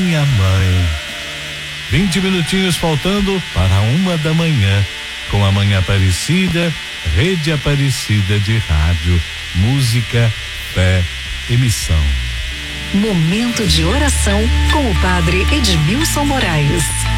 minha mãe. 20 minutinhos faltando para 1h, com a Manhã Aparecida, Rede Aparecida de Rádio, música, fé e missão. Momento de oração com o Padre Edmilson Moraes.